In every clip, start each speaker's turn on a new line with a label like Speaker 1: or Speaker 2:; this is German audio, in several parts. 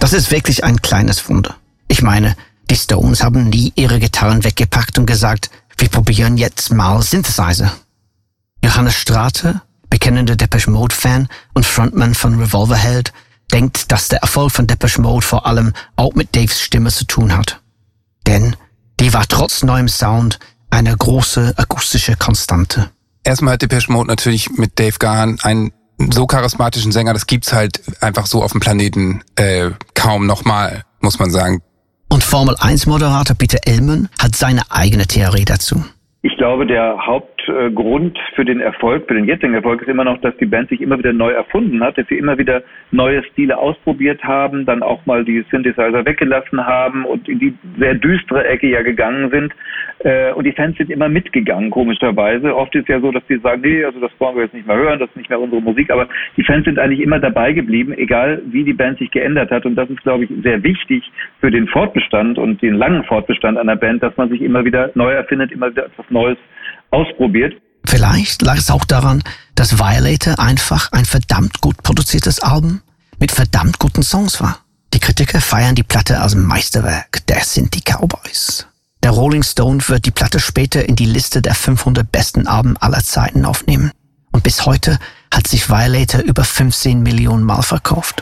Speaker 1: Das ist wirklich ein kleines Wunder. Ich meine, die Stones haben nie ihre Gitarren weggepackt und gesagt, wir probieren jetzt mal Synthesizer. Johannes Strate, bekennender Depeche Mode-Fan und Frontman von Revolverheld, denkt, dass der Erfolg von Depeche Mode vor allem auch mit Daves Stimme zu tun hat. Denn die war trotz neuem Sound eine große akustische Konstante.
Speaker 2: Erstmal hat Depeche Mode natürlich mit Dave Gahan einen so charismatischen Sänger, das gibt's halt einfach so auf dem Planeten kaum nochmal, muss man sagen.
Speaker 1: Und Formel-1-Moderator Peter Illman hat seine eigene Theorie dazu.
Speaker 3: Ich glaube, der Hauptgrund für den Erfolg, für den jetzigen Erfolg, ist immer noch, dass die Band sich immer wieder neu erfunden hat, dass sie immer wieder neue Stile ausprobiert haben, dann auch mal die Synthesizer weggelassen haben und in die sehr düstere Ecke ja gegangen sind. Und die Fans sind immer mitgegangen, komischerweise. Oft ist ja so, dass die sagen, nee, also das wollen wir jetzt nicht mehr hören, das ist nicht mehr unsere Musik. Aber die Fans sind eigentlich immer dabei geblieben, egal wie die Band sich geändert hat. Und das ist, glaube ich, sehr wichtig für den Fortbestand und den langen Fortbestand einer Band, dass man sich immer wieder neu erfindet, immer wieder etwas Neues ausprobiert.
Speaker 1: Vielleicht lag es auch daran, dass Violator einfach ein verdammt gut produziertes Album mit verdammt guten Songs war. Die Kritiker feiern die Platte als Meisterwerk, das sind die Cowboys. Der Rolling Stone wird die Platte später in die Liste der 500 besten Alben aller Zeiten aufnehmen. Und bis heute hat sich Violator über 15 Millionen Mal verkauft.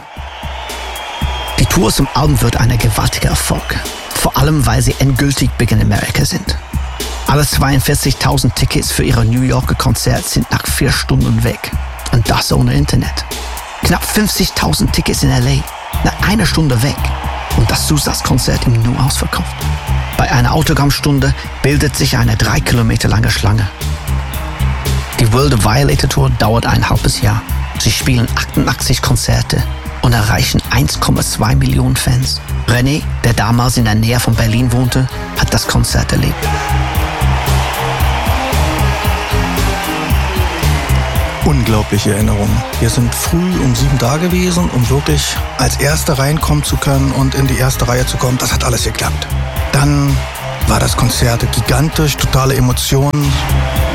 Speaker 1: Die Tour zum Album wird ein gewaltiger Erfolg. Vor allem, weil sie endgültig Big in America sind. Alle 42.000 Tickets für ihre New Yorker Konzert sind nach 4 Stunden weg. Und das ohne Internet. Knapp 50.000 Tickets in L.A. nach 1 Stunde weg. Und das Zusatzkonzert im Nu ausverkauft. Bei einer Autogrammstunde bildet sich eine 3 Kilometer lange Schlange. Die World Violator Tour dauert ein halbes Jahr. Sie spielen 88 Konzerte und erreichen 1,2 Millionen Fans. René, der damals in der Nähe von Berlin wohnte, hat das Konzert erlebt.
Speaker 4: Unglaubliche Erinnerungen. Wir sind früh um 7 da gewesen, um wirklich als Erste reinkommen zu können und in die erste Reihe zu kommen. Das hat alles geklappt. Dann war das Konzert gigantisch, totale Emotionen.